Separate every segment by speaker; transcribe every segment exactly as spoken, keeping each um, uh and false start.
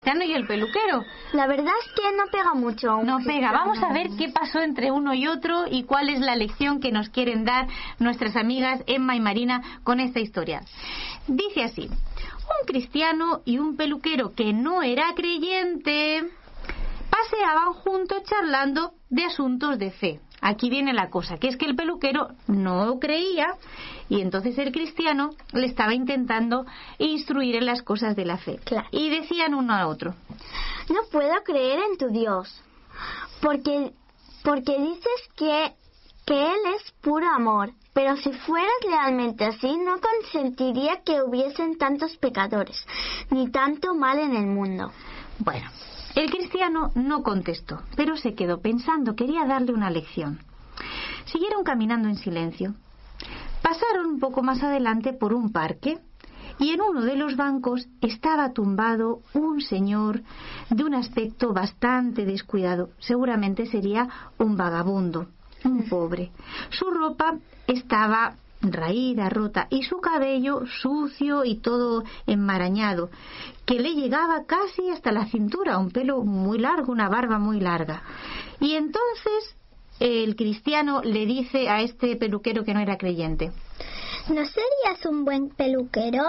Speaker 1: cristiano y el peluquero.
Speaker 2: La verdad es que no pega mucho.
Speaker 1: No pega. Vamos a ver qué pasó entre uno y otro y cuál es la lección que nos quieren dar nuestras amigas Emma y Marina con esta historia. Dice así: un cristiano y un peluquero que no era creyente paseaban juntos charlando de asuntos de fe. Aquí viene la cosa, que es que el peluquero no creía y entonces el cristiano le estaba intentando instruir en las cosas de la fe.
Speaker 2: Claro.
Speaker 1: Y decían uno a otro:
Speaker 2: no puedo creer en tu Dios, porque, porque dices que, que Él es puro amor, pero si fueras realmente así, no consentiría que hubiesen tantos pecadores, ni tanto mal en el mundo.
Speaker 1: Bueno, el cristiano no contestó, pero se quedó pensando, quería darle una lección. Siguieron caminando en silencio. Pasaron un poco más adelante por un parque y en uno de los bancos estaba tumbado un señor de un aspecto bastante descuidado. Seguramente sería un vagabundo, un pobre. Su ropa estaba raída, rota, y su cabello sucio y todo enmarañado, que le llegaba casi hasta la cintura, un pelo muy largo, una barba muy larga. Y entonces el cristiano le dice a este peluquero que no era creyente:
Speaker 3: ¿no serías un buen peluquero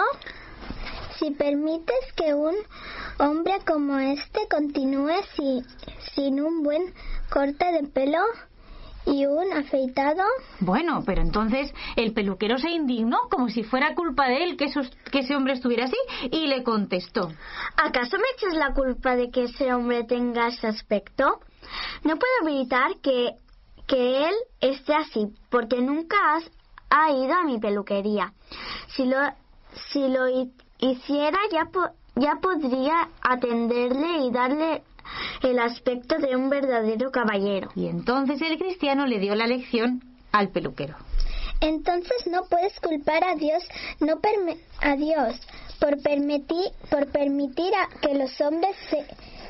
Speaker 3: si permites que un hombre como este continúe si, sin un buen corte de pelo y un afeitado?
Speaker 1: Bueno, pero entonces el peluquero se indignó como si fuera culpa de él que, esos, que ese hombre estuviera así y le contestó:
Speaker 2: ¿acaso me echas la culpa de que ese hombre tenga ese aspecto? No puedo evitar que, que él esté así, porque nunca has ha ido a mi peluquería. Si lo, si lo hiciera ya, po, ya podría atenderle y darle el aspecto de un verdadero caballero.
Speaker 1: Y entonces el cristiano le dio la lección al peluquero.
Speaker 3: Entonces no puedes culpar a Dios, no permi- a Dios por permitir, por permitir a que los hombres se,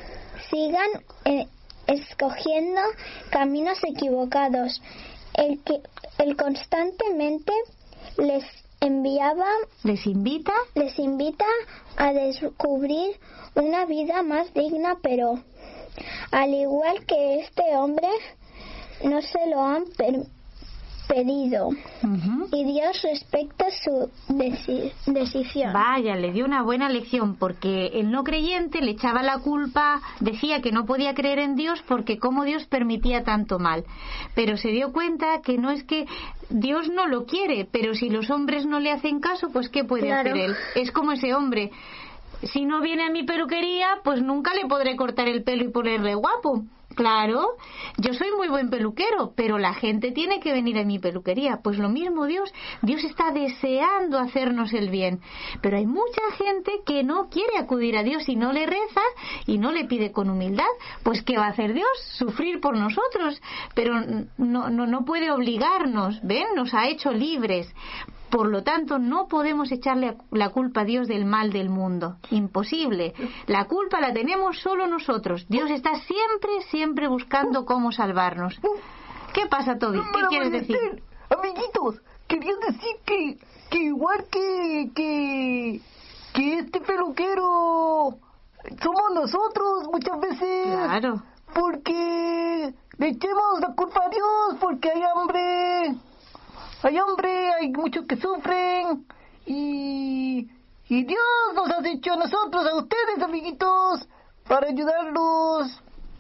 Speaker 3: sigan eh, escogiendo caminos equivocados. El que él constantemente les enviaba,
Speaker 1: les invita,
Speaker 3: les invita a descubrir una vida más digna, pero al igual que este hombre no se lo han per- pedido. Uh-huh. Y Dios respeta su deci- decisión.
Speaker 1: Vaya, le dio una buena lección, porque el no creyente le echaba la culpa, decía que no podía creer en Dios porque cómo Dios permitía tanto mal. Pero se dio cuenta que no es que Dios no lo quiere, pero si los hombres no le hacen caso, pues ¿qué puede
Speaker 2: claro.
Speaker 1: hacer él? Es como ese hombre: si no viene a mi peluquería, pues nunca le podré cortar el pelo y ponerle guapo. Claro, yo soy muy buen peluquero, pero la gente tiene que venir a mi peluquería. Pues lo mismo Dios, Dios está deseando hacernos el bien, pero hay mucha gente que no quiere acudir a Dios y no le reza y no le pide con humildad. Pues ¿qué va a hacer Dios? Sufrir por nosotros, pero no, no, no puede obligarnos, ¿ven? Nos ha hecho libres. Por lo tanto, no podemos echarle la culpa a Dios del mal del mundo. Imposible. La culpa la tenemos solo nosotros. Dios está siempre, siempre buscando cómo salvarnos. ¿Qué pasa, Toby? ¿Qué quieres decir?
Speaker 4: Amiguitos, quería decir que, que igual que, que, que este peluquero somos nosotros muchas veces.
Speaker 1: Claro.
Speaker 4: Porque le echemos la culpa a Dios porque hay hambre. Hay hambre, hay muchos que sufren y, y Dios nos ha hecho a nosotros, a ustedes, amiguitos, para ayudarlos.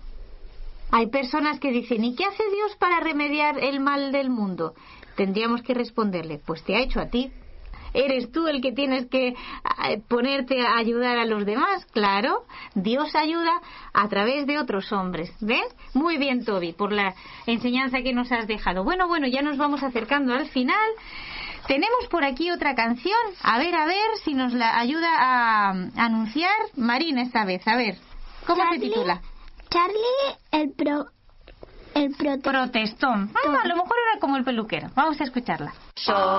Speaker 1: Hay personas que dicen: ¿y qué hace Dios para remediar el mal del mundo? Tendríamos que responderle: pues te ha hecho a ti. Eres tú el que tienes que ponerte a ayudar a los demás. Claro, Dios ayuda a través de otros hombres. ¿Ves? Muy bien, Toby, por la enseñanza que nos has dejado. Bueno, bueno, ya nos vamos acercando al final. Tenemos por aquí otra canción. A ver, a ver si nos la ayuda a anunciar Marina esta vez. A ver, ¿cómo
Speaker 3: Charlie,
Speaker 1: se titula?
Speaker 3: Charlie el pro... El prote-
Speaker 1: Protestón. Ah, a lo mejor era como el peluquero. Vamos a escucharla.
Speaker 5: So